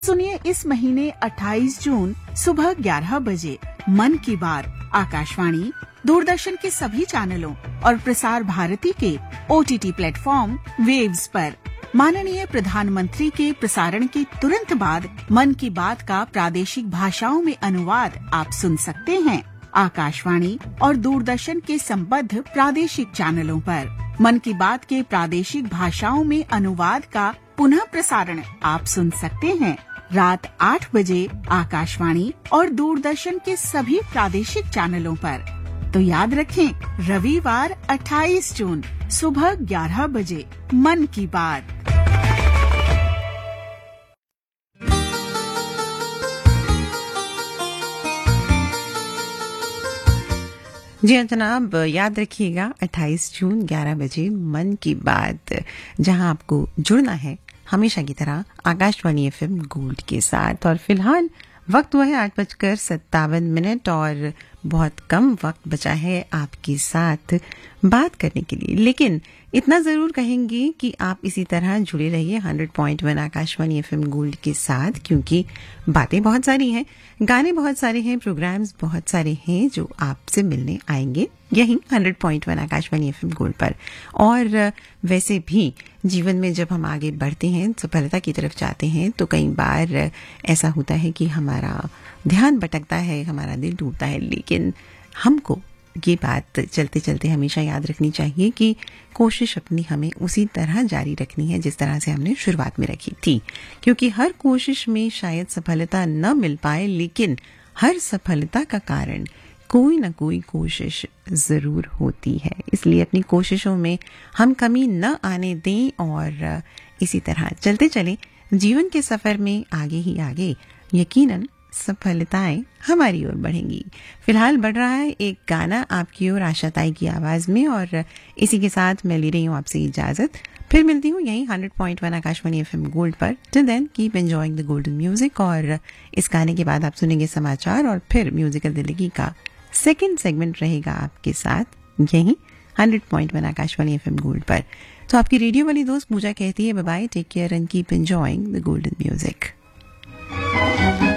सुनिए इस महीने 28 जून सुबह 11 बजे मन की बात आकाशवाणी, दूरदर्शन के सभी चैनलों और प्रसार भारती के OTT प्लेटफॉर्म वेव्स पर। माननीय प्रधानमंत्री के प्रसारण के तुरंत बाद मन की बात का प्रादेशिक भाषाओं में अनुवाद आप सुन सकते हैं आकाशवाणी और दूरदर्शन के संबद्ध प्रादेशिक चैनलों पर। मन की बात के प्रादेशिक भाषाओं में अनुवाद का पुनः प्रसारण आप सुन सकते हैं रात 8 बजे आकाशवाणी और दूरदर्शन के सभी प्रादेशिक चैनलों पर। तो याद रखें, रविवार 28 जून सुबह 11 बजे मन की बात। जी हाँ जनाब, याद रखिएगा 28 जून 11 बजे मन की बात, जहां आपको जुड़ना है हमेशा की तरह आकाशवाणी FM गोल्ड के साथ। और फिलहाल वक्त हुआ है 8:57 और बहुत कम वक्त बचा है आपके साथ बात करने के लिए, लेकिन इतना जरूर कहेंगे कि आप इसी तरह जुड़े रहिए 100.1 आकाशवाणी FM गोल्ड के साथ, क्योंकि बातें बहुत सारी हैं, गाने बहुत सारे हैं, प्रोग्राम्स बहुत सारे हैं जो आपसे मिलने आएंगे यही 100.1 आकाशवाणी FM गोल्ड पर। और वैसे भी जीवन में जब हम आगे बढ़ते हैं, सफलता की तरफ जाते हैं, तो कई बार ऐसा होता है कि हमारा ध्यान भटकता है, हमारा दिल टूटता है, लेकिन हमको ये बात चलते चलते हमेशा याद रखनी चाहिए कि कोशिश अपनी हमें उसी तरह जारी रखनी है जिस तरह से हमने शुरुआत में रखी थी, क्योंकि हर कोशिश में शायद सफलता न मिल पाए, लेकिन हर सफलता का कारण कोई ना कोई कोशिश जरूर होती है। इसलिए अपनी कोशिशों में हम कमी न आने दें और इसी तरह चलते चलें जीवन के सफर में आगे ही आगे। यकीनन सफलताएं हमारी ओर बढ़ेंगी। फिलहाल बढ़ रहा है एक गाना आपकी ओर, आशा ताई की आवाज में, और इसी के साथ मैं ले रही हूँ आपसे इजाजत। फिर मिलती हूँ यहीं 100.1 आकाशवाणी FM गोल्ड पर। Till then keep enjoying the golden music. और इस गाने के बाद आप सुनेंगे समाचार और फिर म्यूजिकल दिल्ली का सेकेंड सेगमेंट रहेगा आपके साथ यहीं 100.1 आकाशवाणी FM गोल्ड पर। तो आपकी रेडियो वाली दोस्त पूजा कहती है bye bye, take care and keep enjoying the golden music.